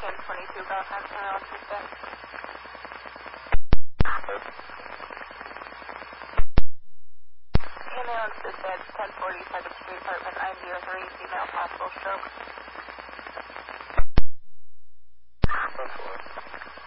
22 Belfast, Maryland, Tuesday. Ambulance dispatch 1040 Second Street, apartment 903, female, possible stroke.